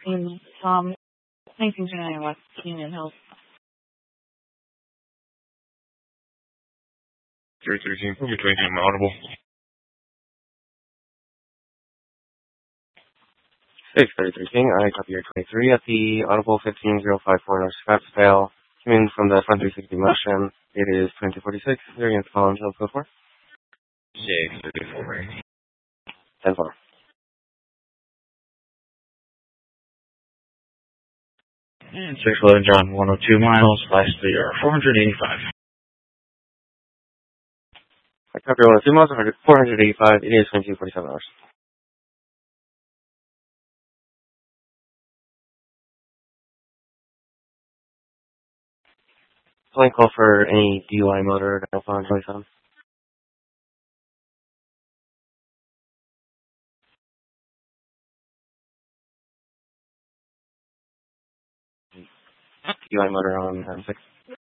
Tom, 1929 West Union Hills. 313, between him audible. 633 King, I copy your 23 at the audible 15054 North Scottsdale. Coming in from the front 360 motion. It is 2046. You're against Colin Hill, go for. J34. 10-4. And 611 John, 102 miles, last 485. I copy your 102 miles, 485. It is 2247 hours. Flying call for any DUI motor at Alpha on 27. DUI motor on 6.